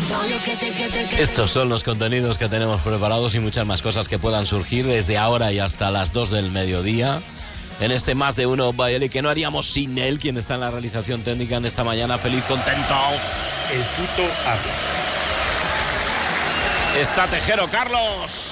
Estos son los contenidos que tenemos preparados y muchas más cosas que puedan surgir desde ahora y hasta las 2 del mediodía. En este Más de Uno by Eli, que no haríamos sin él, quien está en la realización técnica en esta mañana. Feliz, contento. El puto habla. Está Tejero, Carlos.